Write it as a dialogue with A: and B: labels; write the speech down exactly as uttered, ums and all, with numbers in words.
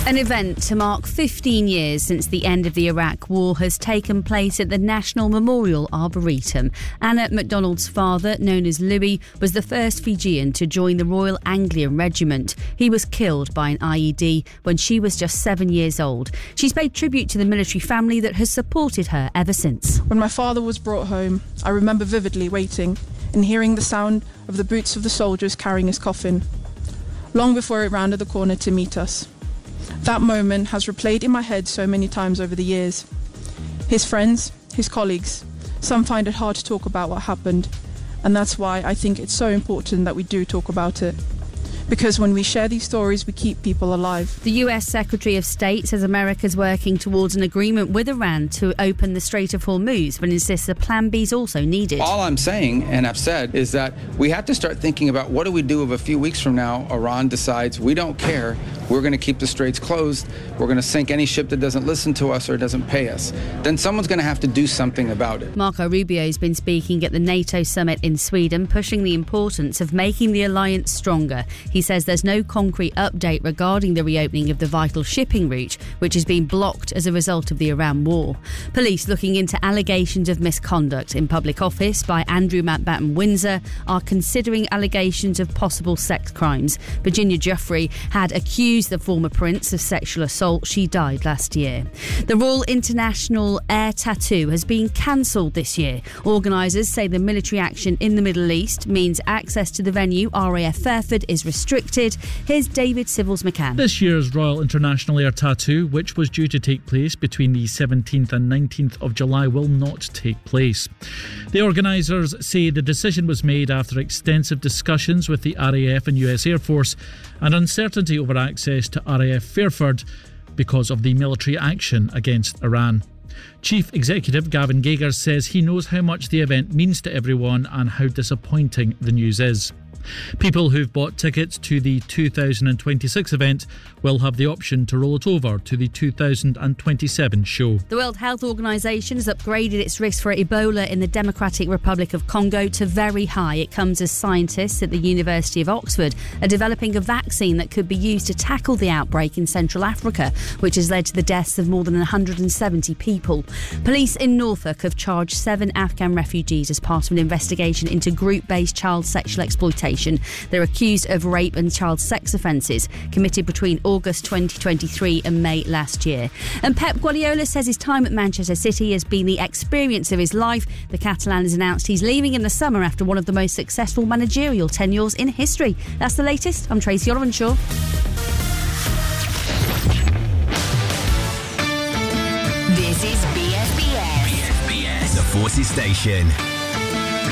A: An event to mark fifteen years since the end of the Iraq War has taken place at the National Memorial Arboretum. Anna MacDonald's father, known as Louis, was the first Fijian to join the Royal Anglian Regiment. He was killed by an I E D when she was just seven years old. She's paid tribute to the military family that has supported her ever since.
B: When my father was brought home, I remember vividly waiting and hearing the sound of the boots of the soldiers carrying his coffin, long before it rounded the corner to meet us. That moment has replayed in my head so many times over the years. His friends, his colleagues, some find it hard to talk about what happened, and that's why I think it's so important that we do talk about it. Because when we share these stories, we keep people alive.
A: The U S Secretary of State says America's working towards an agreement with Iran to open the Strait of Hormuz, but insists a plan B is also needed.
C: All I'm saying, and I've said, is that we have to start thinking about what do we do if a few weeks from now Iran decides we don't care, we're going to keep the straits closed, we're going to sink any ship that doesn't listen to us or doesn't pay us. Then someone's going to have to do something about it.
A: Marco Rubio's been speaking at the NATO summit in Sweden, pushing the importance of making the alliance stronger. He says there's no concrete update regarding the reopening of the vital shipping route, which has been blocked as a result of the Iran war. Police looking into allegations of misconduct in public office by Andrew Mountbatten Windsor are considering allegations of possible sex crimes. Virginia Giuffre had accused the former prince of sexual assault. She died last year. The Royal International Air Tattoo has been cancelled this year. Organisers say the military action in the Middle East means access to the venue, R A F Fairford, is restricted. Here's David Civils McCann.
D: This year's Royal International Air Tattoo, which was due to take place between the seventeenth and nineteenth of July, will not take place. The organisers say the decision was made after extensive discussions with the R A F and U S Air Force and uncertainty over access to R A F Fairford because of the military action against Iran. Chief Executive Gavin Gager says he knows how much the event means to everyone and how disappointing the news is. People who've bought tickets to the two thousand twenty-six event will have the option to roll it over to the two thousand twenty-seven show.
A: The World Health Organization has upgraded its risk for Ebola in the Democratic Republic of Congo to very high. It comes as scientists at the University of Oxford are developing a vaccine that could be used to tackle the outbreak in Central Africa, which has led to the deaths of more than one hundred seventy people. Police in Norfolk have charged seven Afghan refugees as part of an investigation into group-based child sexual exploitation. They're accused of rape and child sex offences committed between August twenty twenty-three and May last year. And Pep Guardiola says his time at Manchester City has been the experience of his life. The Catalan has announced he's leaving in the summer after one of the most successful managerial tenures in history. That's the latest. I'm Tracy Olivenshaw.
E: This is B S B S.
F: B S B S, the Forces Station.